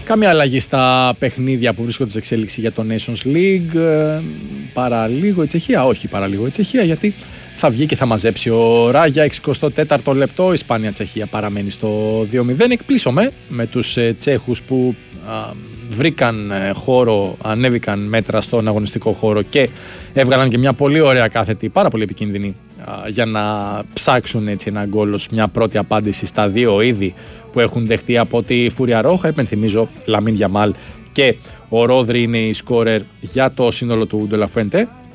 Καμία αλλαγή στα παιχνίδια που βρίσκονται σε εξέλιξη για το Nations League. Παραλίγο η Τσεχία. Όχι παραλίγο η Τσεχία, γιατί θα βγει και θα μαζέψει ο Ράγια. 64ο λεπτό. Ισπανία-Τσεχία παραμένει στο 2-0. Εκπλήσωμαι με τους Τσέχους που βρήκαν χώρο, ανέβηκαν μέτρα στον αγωνιστικό χώρο και έβγαλαν και μια πολύ ωραία κάθετη, πάρα πολύ επικίνδυνη, για να ψάξουν έτσι ένα γκολ ως μια πρώτη απάντηση στα δύο είδη που έχουν δεχτεί από τη Φούρια Ρόχα. Υπενθυμίζω, Λαμίν Γιαμάλ και ο Ρόδρυ είναι οι σκόρερ για το σύνολο του Ντελαφουέντε.